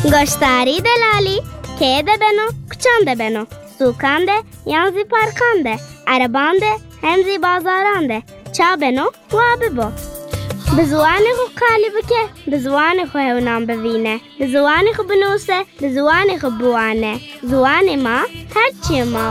گشتاری دلالی که ده بنو کچان ده بنو سوکان ده یانزی پارکان ده عربان ده همزی بازاران ده چا بنو وا ببو بزوان خو کالی بکه بزوان خو هونام ببینه بزوان خو بنوسه بزوان خو بوانه زوان ما هرچی ما